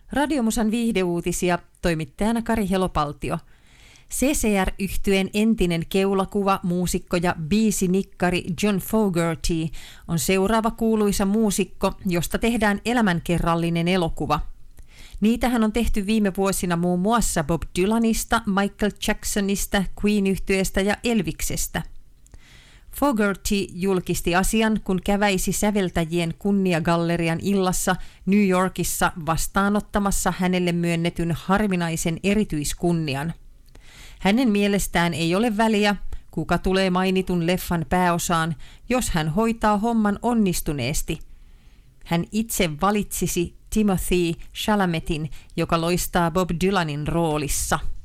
Radiomusan viihdeuutisia, toimittajana Kari Helopaltio. CCR-yhtyeen entinen keulakuva, muusikko ja biisinikkari John Fogerty on seuraava kuuluisa muusikko, josta tehdään elämänkerrallinen elokuva. Niitähän on tehty viime vuosina muun muassa Bob Dylanista, Michael Jacksonista, Queen-yhtyeestä ja Elviksestä. Fogerty julkisti asian, kun käväisi säveltäjien kunniagallerian illassa New Yorkissa vastaanottamassa hänelle myönnetyn harvinaisen erityiskunnian. Hänen mielestään ei ole väliä, kuka tulee mainitun leffan pääosaan, jos hän hoitaa homman onnistuneesti. Hän itse valitsisi Timothy Chalametin, joka loistaa Bob Dylanin roolissa.